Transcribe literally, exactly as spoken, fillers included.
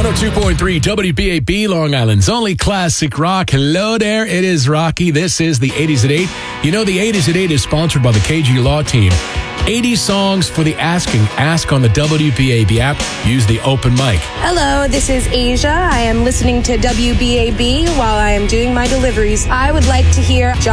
one oh two point three W B A B, Long Island's only classic rock. Hello there, it is Rocky. This is the eighties at eight. You know, the eighties at eight is sponsored by the K G Law Team. eighty songs for the asking. Ask on the W B A B app. Use the open mic. Hello, this is Asia. I am listening to W B A B while I am doing my deliveries. I would like to hear John